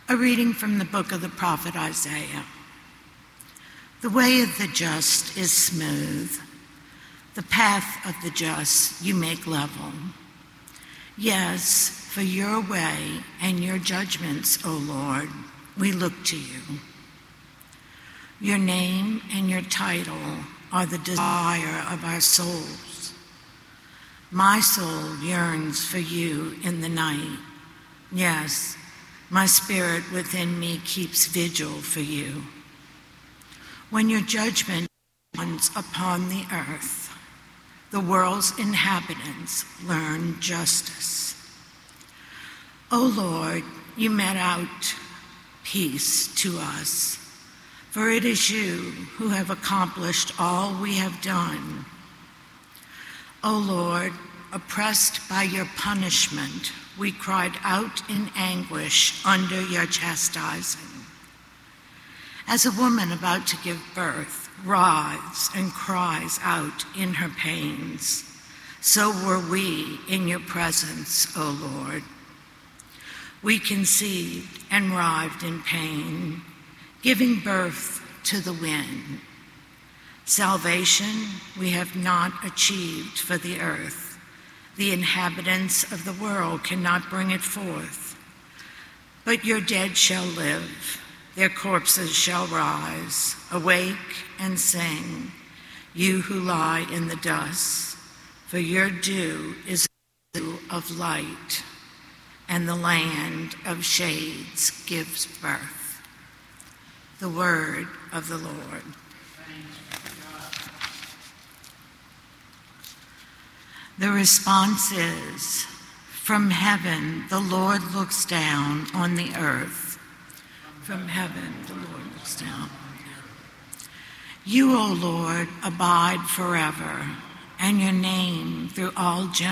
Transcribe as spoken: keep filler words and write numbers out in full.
A reading from the book of the prophet Isaiah. The way of the just is smooth. The path of the just you make level. Yes, for your way and your judgments, O Lord, we look to you. Your name and your title are the desire of our souls. My soul yearns for you in the night. Yes, my spirit within me keeps vigil for you. When your judgment comes upon the earth, the world's inhabitants learn justice. O Lord, you met out peace to us, for it is you who have accomplished all we have done. O Lord, oppressed by your punishment, we cried out in anguish under your chastising. As a woman about to give birth writhes and cries out in her pains, so were we in your presence, O Lord. We conceived and writhed in pain, giving birth to the wind. Salvation we have not achieved for the earth. The inhabitants of the world cannot bring it forth. But your dead shall live, their corpses shall rise. Awake and sing, you who lie in the dust, for your dew is a dew of light, and the land of shades gives birth. The word of the Lord. The response is, from heaven the Lord looks down on the earth. From heaven the Lord looks down. You, O Lord, abide forever, and your name through all generations.